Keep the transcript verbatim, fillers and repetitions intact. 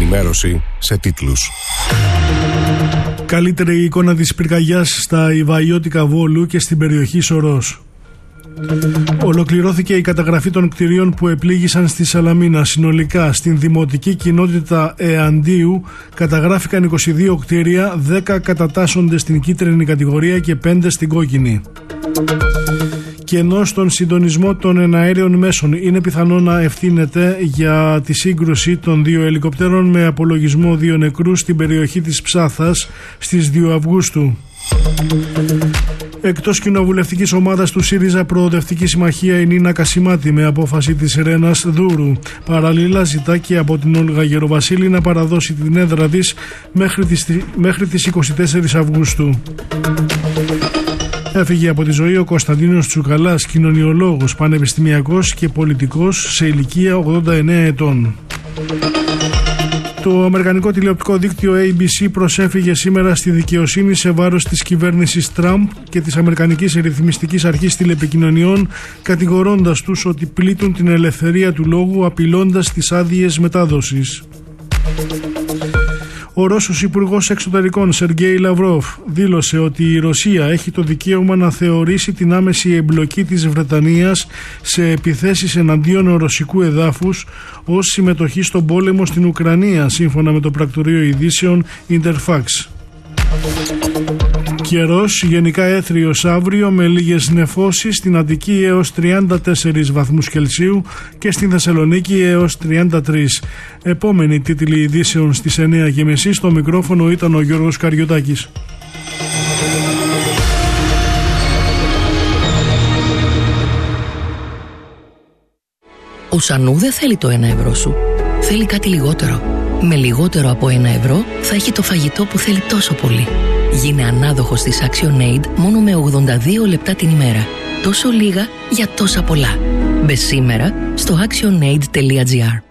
Ενημέρωση σε τίτλους. Καλύτερη εικόνα της πυρκαγιάς στα Ιβαϊώτικα Βόλου και στην περιοχή Σωρός. Ολοκληρώθηκε η καταγραφή των κτηρίων που επλήγησαν στη Σαλαμίνα. Συνολικά στην δημοτική κοινότητα Εαντίου καταγράφηκαν είκοσι δύο κτίρια, δέκα κατατάσσονται στην κίτρινη κατηγορία και πέντε στην κόκκινη. Και ενώ στον συντονισμό των εναέριων μέσων είναι πιθανό να ευθύνεται για τη σύγκρουση των δύο ελικοπτέρων με απολογισμό δύο νεκρούς στην περιοχή της Ψάθας στις δύο Αυγούστου. Εκτός κοινοβουλευτικής ομάδας του ΣΥΡΙΖΑ Προοδευτική Συμμαχία η Νίνα Κασιμάτη με απόφαση της Ρένας Δούρου. Παραλλήλα ζητά και από την Όλγα Γεροβασίλη να παραδώσει την έδρα της μέχρι τις, μέχρι τις είκοσι τέσσερις Αυγούστου. Έφυγε από τη ζωή ο Κωνσταντίνος Τσουκαλάς, κοινωνιολόγος, πανεπιστημιακός και πολιτικός σε ηλικία ογδόντα εννέα ετών. Το αμερικανικό τηλεοπτικό δίκτυο έι μπι σι προσέφυγε σήμερα στη δικαιοσύνη σε βάρος της κυβέρνησης Τραμπ και της Αμερικανικής Ρυθμιστικής Αρχής Τηλεπικοινωνιών, κατηγορώντας τους ότι πλήττουν την ελευθερία του λόγου απειλώντας τις άδειες μετάδοσης. Ο Ρώσος Υπουργός Εξωτερικών Σεργέη Λαυρόφ δήλωσε ότι η Ρωσία έχει το δικαίωμα να θεωρήσει την άμεση εμπλοκή της Βρετανίας σε επιθέσεις εναντίον ρωσικού εδάφους ως συμμετοχή στον πόλεμο στην Ουκρανία, σύμφωνα με το πρακτορείο ειδήσεων Interfax. Καιρός γενικά έθριος αύριο με λίγες νεφώσεις, στην Αττική έως τριάντα τέσσερις βαθμούς Κελσίου και στην Θεσσαλονίκη έως τριάντα τρεις. Επόμενη τίτλη ειδήσεων στις εννέα και μισή. Στο μικρόφωνο ήταν ο Γιώργος Καριωτάκης. Ο Σανού δεν θέλει το ένα ευρώ σου. Θέλει κάτι λιγότερο. Με λιγότερο από ένα ευρώ θα έχει το φαγητό που θέλει τόσο πολύ. Γίνε ανάδοχος της ActionAid μόνο με ογδόντα δύο λεπτά την ημέρα. Τόσο λίγα για τόσα πολλά. Μπες σήμερα στο actionaid τελεία gr.